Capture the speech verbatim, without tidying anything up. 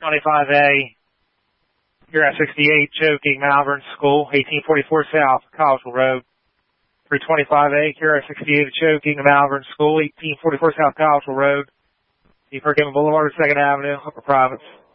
twenty-five A, U S sixty-eight, choking Malvern School, eighteen forty-four South, Collegeville Road. three twenty-five A, U S sixty-eight, choking Malvern School, eighteen forty-four South, Collegeville Road. Deep Perkins Boulevard, second Avenue, Upper Province.